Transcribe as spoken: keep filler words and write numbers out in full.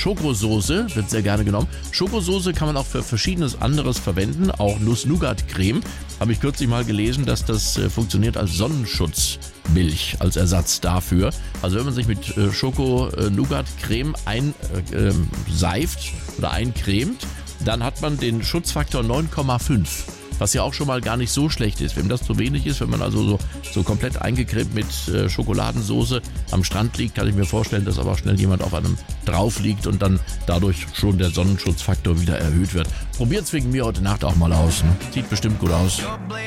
Schokosoße wird sehr gerne genommen. Schokosoße kann man auch für verschiedenes anderes verwenden, auch Nuss-Nougat-Creme. Habe ich kürzlich mal gelesen, dass das äh, funktioniert als Sonnenschutzmilch, als Ersatz dafür. Also wenn man sich mit äh, Schoko-Nougat-Creme einseift äh, oder eincremt, dann hat man den Schutzfaktor neun Komma fünf. Was ja auch schon mal gar nicht so schlecht ist. Wenn das zu wenig ist, wenn man also so, so komplett eingecremt mit äh, Schokoladensoße am Strand liegt, kann ich mir vorstellen, dass aber auch schnell jemand auf einem drauf liegt und dann dadurch schon der Sonnenschutzfaktor wieder erhöht wird. Probiert's wegen mir heute Nacht auch mal aus. Ne? Sieht bestimmt gut aus.